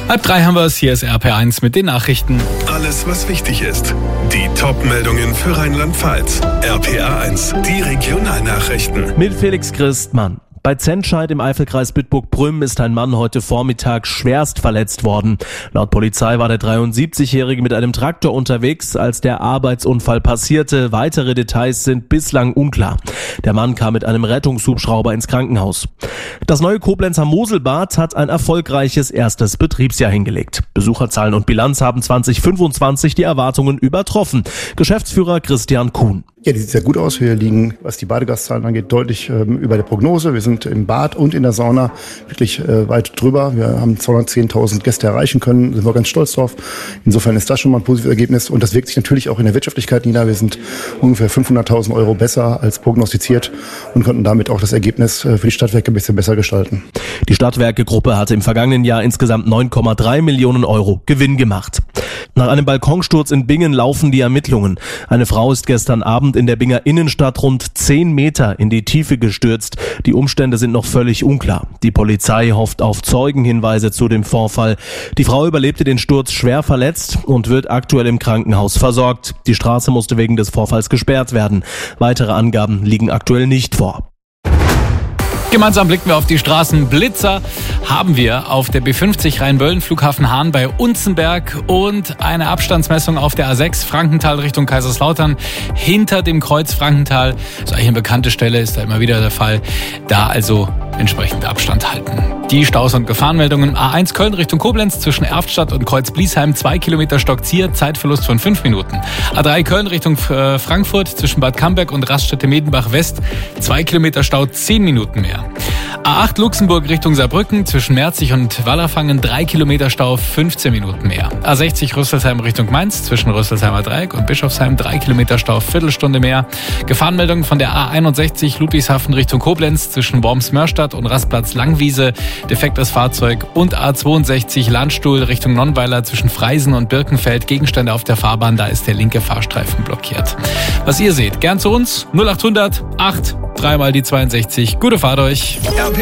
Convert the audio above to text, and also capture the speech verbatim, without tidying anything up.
Halb drei haben wir es, hier ist R P eins mit den Nachrichten. Alles, was wichtig ist. Die Top-Meldungen für Rheinland-Pfalz. R P eins, die Regionalnachrichten. Mit Felix Christmann. Bei Zentscheid im Eifelkreis Bitburg-Prüm ist ein Mann heute Vormittag schwerst verletzt worden. Laut Polizei war der dreiundsiebzigjährige mit einem Traktor unterwegs, als der Arbeitsunfall passierte. Weitere Details sind bislang unklar. Der Mann kam mit einem Rettungshubschrauber ins Krankenhaus. Das neue Koblenzer Moselbad hat ein erfolgreiches erstes Betriebsjahr hingelegt. Besucherzahlen und Bilanz haben zwanzig fünfundzwanzig die Erwartungen übertroffen. Geschäftsführer Christian Kuhn. Ja, die sieht sehr gut aus. Wir liegen, was die Badegaszahlen angeht, deutlich ähm, über der Prognose. Wir sind im Bad und in der Sauna wirklich äh, weit drüber. Wir haben zweihundertzehntausend Gäste erreichen können, sind wir ganz stolz drauf. Insofern ist das schon mal ein positives Ergebnis und das wirkt sich natürlich auch in der Wirtschaftlichkeit nieder. Wir sind ungefähr fünfhunderttausend Euro besser als prognostiziert und konnten damit auch das Ergebnis äh, für die Stadtwerke ein bisschen besser gestalten. Die Stadtwerke-Gruppe hatte im vergangenen Jahr insgesamt neun Komma drei Millionen Euro Gewinn gemacht. Nach einem Balkonsturz in Bingen laufen die Ermittlungen. Eine Frau ist gestern Abend in der Binger Innenstadt rund zehn Meter in die Tiefe gestürzt. Die Umstände sind noch völlig unklar. Die Polizei hofft auf Zeugenhinweise zu dem Vorfall. Die Frau überlebte den Sturz schwer verletzt und wird aktuell im Krankenhaus versorgt. Die Straße musste wegen des Vorfalls gesperrt werden. Weitere Angaben liegen aktuell nicht vor. Gemeinsam blicken wir auf die Straßen. Blitzer haben wir auf der B fünfzig Rheinböllen, Flughafen Hahn bei Unzenberg und eine Abstandsmessung auf der A sechs Frankenthal Richtung Kaiserslautern hinter dem Kreuz Frankenthal. Das ist eigentlich eine bekannte Stelle, ist da immer wieder der Fall. Da also entsprechend Abstand halten. Die Staus- und Gefahrenmeldungen. A eins Köln Richtung Koblenz zwischen Erftstadt und Kreuz Bliesheim, zwei Kilometer Stockzier, Zeitverlust von fünf Minuten. A drei Köln Richtung äh, Frankfurt zwischen Bad Camberg und Raststätte-Medenbach West, zwei Kilometer Stau, zehn Minuten mehr. A acht Luxemburg Richtung Saarbrücken zwischen Merzig und Wallerfangen, drei Kilometer Stau, fünfzehn Minuten mehr. A sechzig Rüsselsheim Richtung Mainz zwischen Rüsselsheimer Dreieck und Bischofsheim, drei Kilometer Stau, Viertelstunde mehr. Gefahrenmeldung von der A einundsechzig Ludwigshafen Richtung Koblenz zwischen Worms-Mörstadt und Rastplatz Langwiese, defektes Fahrzeug. Und A zweiundsechzig Landstuhl Richtung Nonnweiler zwischen Freisen und Birkenfeld, Gegenstände auf der Fahrbahn, da ist der linke Fahrstreifen blockiert. Was ihr seht, gern zu uns, null achthundert acht, dreimal die zweiundsechzig. Gute Fahrt euch.